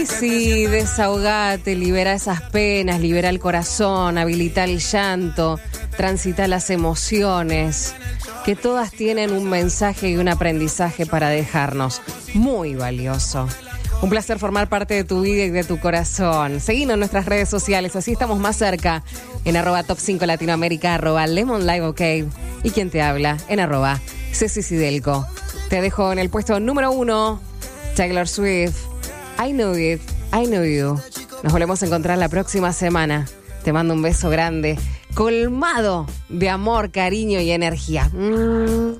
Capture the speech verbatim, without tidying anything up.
Sí, desahogate, libera esas penas, libera el corazón, habilita el llanto, transita las emociones, que todas tienen un mensaje y un aprendizaje para dejarnos muy valioso. Un placer formar parte de tu vida y de tu corazón. Seguinos en nuestras redes sociales, así estamos más cerca. En arroba top cinco Latinoamérica, arroba Lemon Live OK. Y quien te habla, en arroba Ceci Sidelco. Te dejo en el puesto número uno, Taylor Swift. I Know It, I Know You. Nos volvemos a encontrar la próxima semana. Te mando un beso grande, colmado de amor, cariño y energía. Mm.